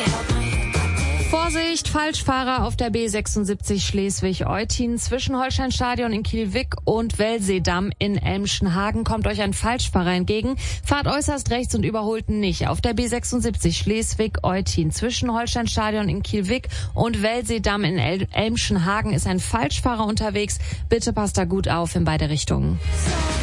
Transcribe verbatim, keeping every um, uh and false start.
Vorsicht, Falschfahrer auf der B sechsundsiebzig Schleswig-Eutin zwischen Holsteinstadion in Kiel-Wick und Wellseedamm in Elmschenhagen kommt euch ein Falschfahrer entgegen. Fahrt äußerst rechts und überholt nicht. Auf der B sechsundsiebzig Schleswig-Eutin zwischen Holsteinstadion in Kiel-Wick und Wellseedamm in El- Elmschenhagen ist ein Falschfahrer unterwegs. Bitte passt da gut auf in beide Richtungen.